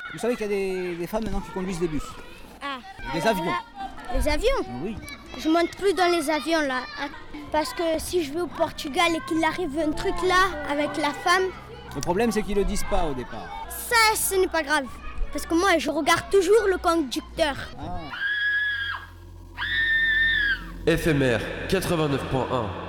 Vous savez qu'il y a des femmes maintenant qui conduisent des bus, Ah. des avions. Les avions? Oui. Je monte plus dans les avions là. Parce que si je vais au Portugal et qu'il arrive un truc là avec la femme, Le problème, c'est qu'ils le disent pas au départ. ça ce n'est pas grave. Parce que moi je regarde toujours le conducteur. Ah. FMR 89.1